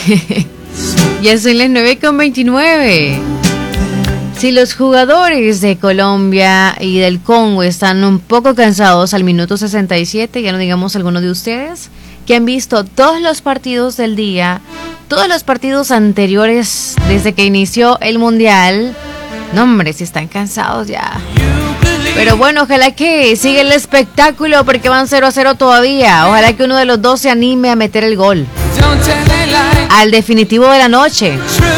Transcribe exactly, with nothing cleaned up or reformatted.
Ya son las nueve con veintinueve. Si los jugadores de Colombia y del Congo están un poco cansados al minuto sesenta y siete, ya no digamos algunos de ustedes, que han visto todos los partidos del día, todos los partidos anteriores desde que inició el Mundial, no hombre, si están cansados ya. Pero bueno, ojalá que siga el espectáculo porque van cero a cero todavía. Ojalá que uno de los dos se anime a meter el gol al definitivo de la noche.